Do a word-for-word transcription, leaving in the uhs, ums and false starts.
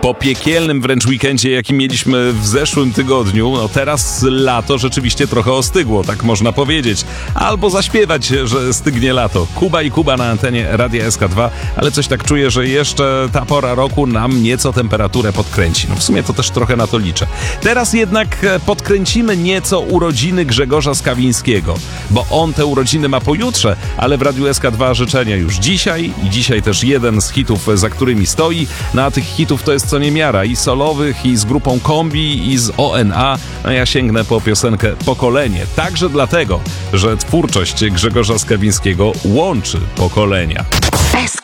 Po piekielnym wręcz weekendzie, jaki mieliśmy w zeszłym tygodniu, no teraz lato rzeczywiście trochę ostygło, tak można powiedzieć. Albo zaśpiewać, że stygnie lato. Kuba i Kuba na antenie Radia S K dwa, ale coś tak czuję, że jeszcze ta pora roku nam nieco temperaturę podkręci. No w sumie to też trochę na to liczę. Teraz jednak podkręcimy nieco urodziny Grzegorza Skawińskiego, bo on te urodziny ma pojutrze, ale w Radiu S K dwa życzenia już dzisiaj i dzisiaj też jeden z hitów, za którymi stoi. No a tych hitów to jest co niemiara, i solowych, i z grupą Kombi, i z O N A. No ja sięgnę po piosenkę Pokolenie. Także dlatego, że twórczość Grzegorza Skawińskiego łączy pokolenia. S K